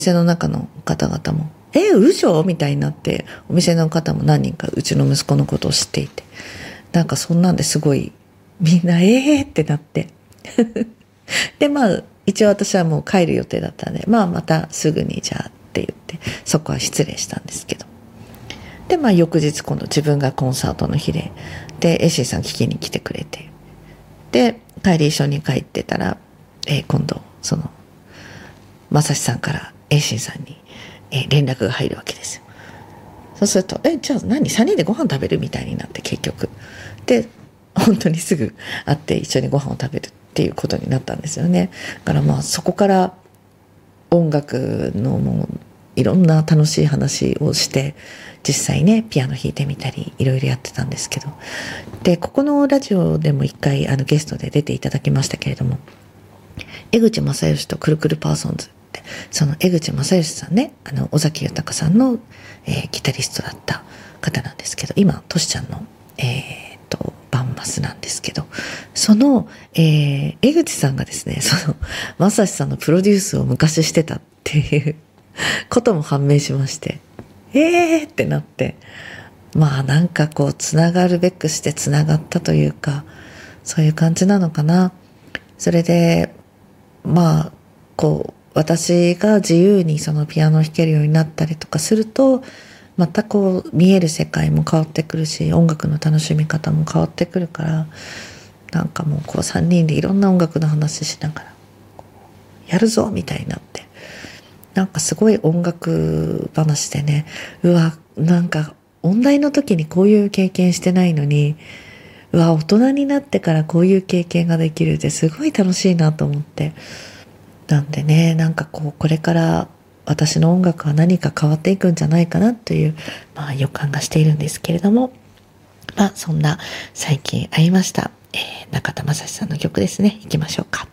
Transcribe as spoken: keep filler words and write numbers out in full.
店の中の方々も「え嘘?」みたいになって、お店の方も何人かうちの息子のことを知っていて、なんかそんなんですごいみんな「えー!」ってなってでまあ一応私はもう帰る予定だったんで、まあまたすぐにじゃあって言ってそこは失礼したんですけど、でまあ翌日今度自分がコンサートの日ででエッシーさん聞きに来てくれて、で帰り一緒に帰ってたら、えー、今度そのまさしさんからエッシーさんに、えー、連絡が入るわけですよ。そうすると「えじゃあ何さんにんでご飯食べる?」みたいになって、結局で本当にすぐ会って一緒にご飯を食べるっていうことになったんですよね。だからまあそこから音楽のもういろんな楽しい話をして、実際ねピアノ弾いてみたりいろいろやってたんですけど、でここのラジオでも一回あのゲストで出ていただきましたけれども、江口正義とくるくるパーソンズって、その江口正義さんね、あの尾崎豊さんの、えー、ギタリストだった方なんですけど、今トシちゃんのえー、っとバンマスなんですけど、その、えー、江口さんがですね、その正志さんのプロデュースを昔してたっていうことも判明しまして、えーってなって、まあなんかこうつながるべくしてつながったというか、そういう感じなのかな。それでまあこう私が自由にそのピアノを弾けるようになったりとかすると、またこう見える世界も変わってくるし、音楽の楽しみ方も変わってくるから、なんかもうこうさんにんでいろんな音楽の話しながらやるぞみたいになって、なんかすごい音楽話でね、うわなんか音大の時にこういう経験してないのに、うわ大人になってからこういう経験ができるってすごい楽しいなと思って、なんでね、なんかこうこれから私の音楽は何か変わっていくんじゃないかなという、まあ、予感がしているんですけれども、まあそんな最近会いました、えー、中田雅史さんの曲ですね。いきましょうか。